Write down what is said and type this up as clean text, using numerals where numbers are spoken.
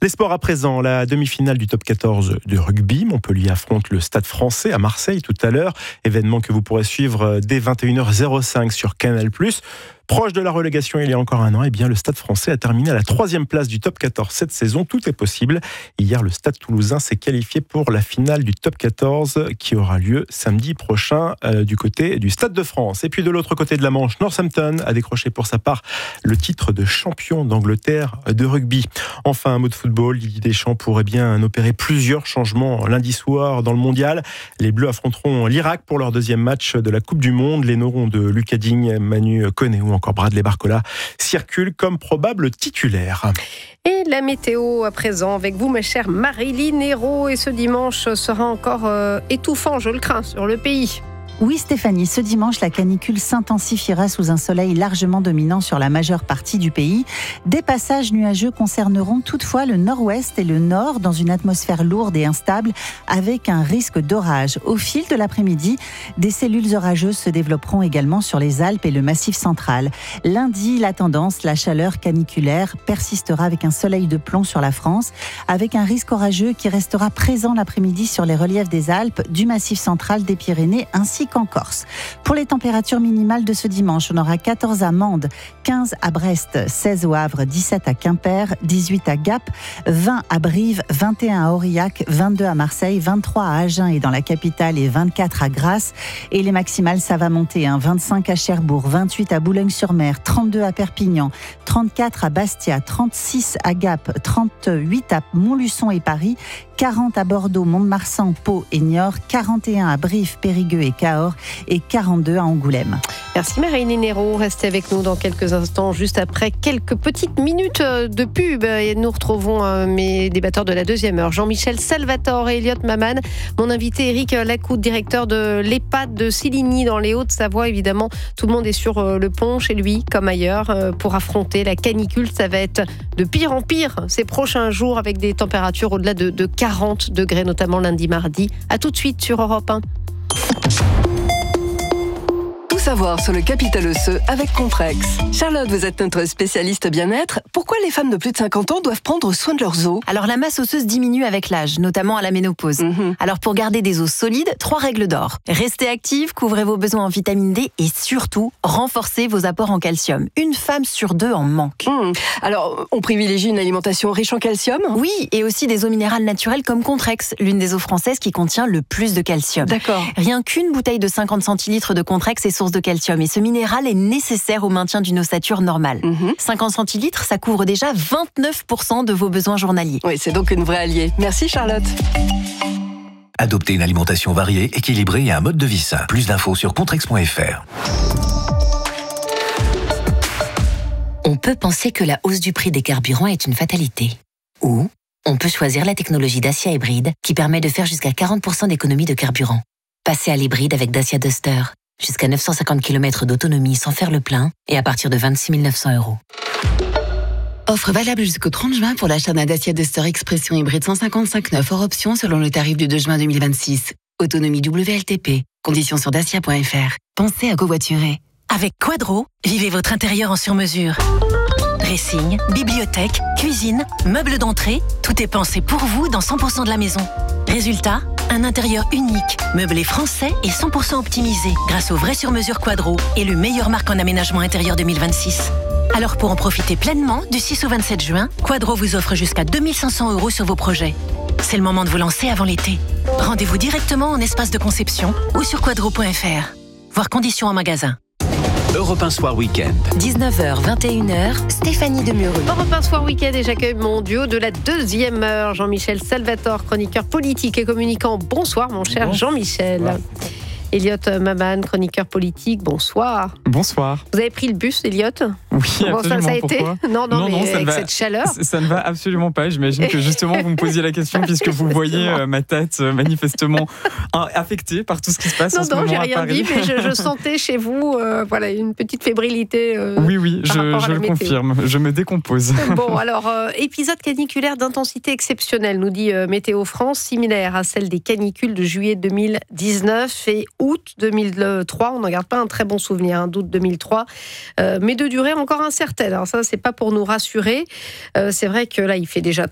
Les sports à présent, la demi-finale du top 14 de rugby. Montpellier affronte le Stade Français à Marseille tout à l'heure. Événement que vous pourrez suivre dès 21h05 sur Canal+. Proche de la relégation il y a encore un an, le Stade Français a terminé à la 3e place du top 14 cette saison. Tout est possible. Hier, le Stade Toulousain s'est qualifié pour la finale du top 14 qui aura lieu samedi prochain du côté du Stade de France. Et puis de l'autre côté de la Manche, Northampton a décroché pour sa part le titre de champion d'Angleterre de rugby. Enfin, un mot de football, Didier Deschamps pourrait bien opérer plusieurs changements lundi soir dans le mondial. Les Bleus affronteront l'Irak pour leur deuxième match de la Coupe du Monde. Les Norons de Lucas Digne, Manu Koné ou encore Bradley Barcola circulent comme probable titulaire. Et la météo à présent avec vous, ma chère Marilyn Hérault. Et ce dimanche sera encore étouffant, je le crains, sur le pays. Oui Stéphanie, ce dimanche, la canicule s'intensifiera sous un soleil largement dominant sur la majeure partie du pays. Des passages nuageux concerneront toutefois le nord-ouest et le nord dans une atmosphère lourde et instable avec un risque d'orage. Au fil de l'après-midi, des cellules orageuses se développeront également sur les Alpes et le Massif central. Lundi, la tendance, la chaleur caniculaire persistera avec un soleil de plomb sur la France, avec un risque orageux qui restera présent l'après-midi sur les reliefs des Alpes, du Massif central, des Pyrénées ainsi qu'en Corse. Pour les températures minimales de ce dimanche, on aura 14 à Mende, 15 à Brest, 16 au Havre, 17 à Quimper, 18 à Gap, 20 à Brive, 21 à Aurillac, 22 à Marseille, 23 à Agen et dans la capitale et 24 à Grasse. Et les maximales, ça va monter, 25 à Cherbourg, 28 à Boulogne-sur-Mer, 32 à Perpignan, 34 à Bastia, 36 à Gap, 38 à Montluçon et Paris, 40 à Bordeaux, Mont-de-Marsan, Pau et Niort, 41 à Brive, Périgueux et Cahors et 42 à Angoulême. Merci Marilyn Hérault, restez avec nous dans quelques instants, juste après quelques petites minutes de pub. Et nous retrouvons mes débatteurs de la deuxième heure, Jean-Michel Salvatore et Elliot Maman. Mon invité Éric Lacoude, directeur de l'EHPAD de Siligny dans les Hauts-de-Savoie. Évidemment, tout le monde est sur le pont chez lui, comme ailleurs, pour affronter la canicule. Ça va être de pire en pire ces prochains jours avec des températures au-delà de 40 degrés, notamment lundi, mardi. À tout de suite sur Europe 1. Savoir sur le capital osseux avec Comprex. Charlotte, vous êtes notre spécialiste bien-être. Pourquoi les femmes de plus de 50 ans doivent prendre soin de leurs os ? Alors la masse osseuse diminue avec l'âge, notamment à la ménopause. Alors pour garder des os solides, 3 règles d'or. Restez active, couvrez vos besoins en vitamine D et surtout, renforcez vos apports en calcium. Une femme sur 2 en manque. Alors, on privilégie une alimentation riche en calcium ? Oui, et aussi des eaux minérales naturelles comme Contrex, l'une des eaux françaises qui contient le plus de calcium. D'accord. Rien qu'une bouteille de 50 centilitres de Contrex est source de calcium et ce minéral est nécessaire au maintien d'une ossature normale. 50 centilitres, ça couvre déjà 29% de vos besoins journaliers. Oui, c'est donc une vraie alliée. Merci Charlotte. Adoptez une alimentation variée, équilibrée et un mode de vie sain. Plus d'infos sur contrex.fr. On peut penser que la hausse du prix des carburants est une fatalité. Ou on peut choisir la technologie Dacia hybride qui permet de faire jusqu'à 40% d'économie de carburant. Passez à l'hybride avec Dacia Duster. Jusqu'à 950 km d'autonomie sans faire le plein et à partir de 26 900 €. Offre valable jusqu'au 30 juin pour l'achat d'un Dacia Duster Expression hybride 155 hors option selon le tarif du 2 juin 2026. Autonomie WLTP. Conditions sur dacia.fr. Pensez à covoiturer. Avec Quadro, vivez votre intérieur en sur-mesure. Dressing, bibliothèque, cuisine, meubles d'entrée, tout est pensé pour vous dans 100% de la maison. Résultat, un intérieur unique, meublé français et 100% optimisé grâce au vrai sur-mesure Quadro et le meilleur marque en aménagement intérieur 2026. Alors pour en profiter pleinement, du 6 au 27 juin, Quadro vous offre jusqu'à 2 500 € sur vos projets. C'est le moment de vous lancer avant l'été. Rendez-vous directement en espace de conception ou sur quadro.fr. Voir conditions en magasin. Europe 1 Soir Week-end. 19h, 21h, Stéphanie Demureux. Europe 1 Soir Week-end et j'accueille mon duo de la deuxième heure, Jean-Michel Salvatore, chroniqueur politique et communicant. Bonsoir mon cher Jean-Michel. Ouais. Elliot Maman, chroniqueur politique, bonsoir. Bonsoir. Vous avez pris le bus, Elliot ? Oui, absolument. Ça a été ? Non, mais avec va, cette chaleur. Ça ne va absolument pas. J'imagine que justement, vous me posiez la question puisque vous voyez ma tête manifestement affectée par tout ce qui se passe en ce moment à Paris. Non, j'ai rien dit, mais je sentais chez vous une petite fébrilité. Oui, je le confirme. Je me décompose. Bon, alors, épisode caniculaire d'intensité exceptionnelle, nous dit Météo France, similaire à celle des canicules de juillet 2019 et août 2003. On n'en garde pas un très bon souvenir d'août 2003, mais de durée encore incertaine. Alors ça, c'est pas pour nous rassurer. C'est vrai que là, il fait déjà